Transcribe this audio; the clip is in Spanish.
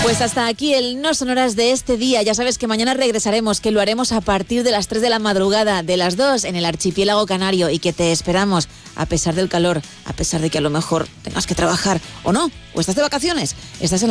Pues hasta aquí el No Sonoras de este día. Ya sabes que mañana regresaremos, que lo haremos a partir de las 3 de la madrugada, de las 2 en el archipiélago canario, y que te esperamos a pesar del calor, a pesar de que a lo mejor tengas que trabajar o no, o estás de vacaciones, estás en la